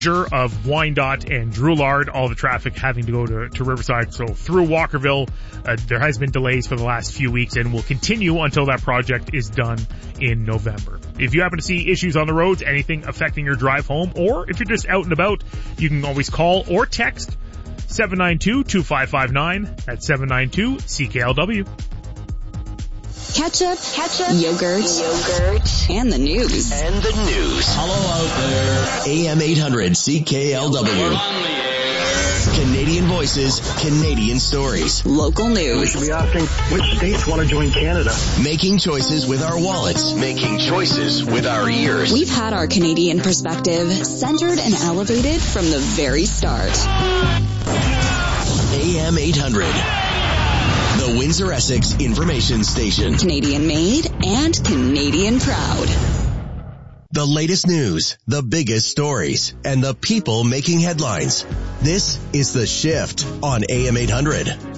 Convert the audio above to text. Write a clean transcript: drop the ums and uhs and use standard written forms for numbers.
of Wyandotte and Drouillard, all the traffic having to go to Riverside. So through Walkerville, there has been delays for the last few weeks and will continue until that project is done in November. If you happen to see issues on the roads, anything affecting your drive home, or if you're just out and about, you can always call or text 792-2559 at 792-CKLW. Ketchup, yogurt, and the news. Hello out there. AM 800 CKLW. Canadian voices, Canadian stories. Local news. We should be asking which states want to join Canada. Making choices with our wallets. Making choices with our ears. We've had our Canadian perspective centered and elevated from the very start. AM 800. The Windsor-Essex Information Station. Canadian made and Canadian proud. The latest news, the biggest stories, and the people making headlines. This is The Shift on AM 800.